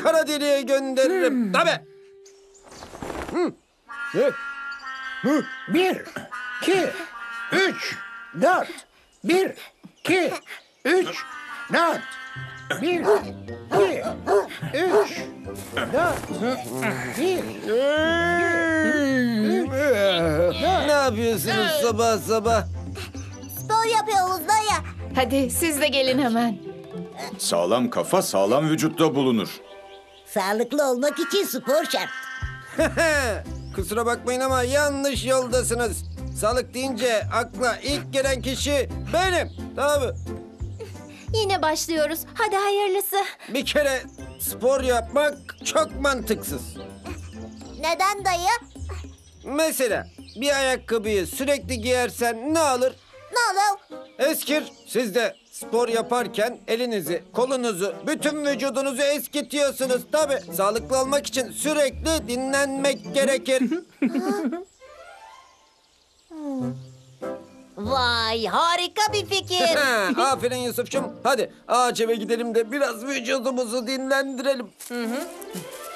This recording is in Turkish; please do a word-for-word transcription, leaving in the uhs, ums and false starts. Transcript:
kara deliğe gönderirim. Tabii. Hı. Hı. Hı. Bir, iki, üç, dört. Bir, iki, üç, dört. Bir, iki, üç, dört. Bir, Ne yapıyorsunuz sabah sabah? Spor yapıyoruz dayı. Hadi siz de gelin hemen. Sağlam kafa sağlam vücutta bulunur. Sağlıklı olmak için spor şart. Kusura bakmayın ama yanlış yoldasınız. Sağlık deyince akla ilk gelen kişi benim. Tabii. Yine başlıyoruz. Hadi hayırlısı. Bir kere spor yapmak çok mantıksız. Neden dayı? Mesela bir ayakkabıyı sürekli giyersen ne olur? Ne olur? Eskir. Siz de spor yaparken elinizi, kolunuzu, bütün vücudunuzu eskitiyorsunuz. Tabii sağlıklı olmak için sürekli dinlenmek gerekir. Vay harika bir fikir. Ha, aferin Yusuf'cum. Hadi ağaç eve gidelim de biraz vücudumuzu dinlendirelim.